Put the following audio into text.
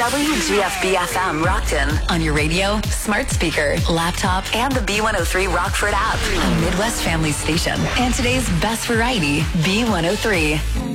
WGFB-FM Rockton on your radio, smart speaker, laptop, and the B103 Rockford app. A Midwest family station. And today's best variety, B103.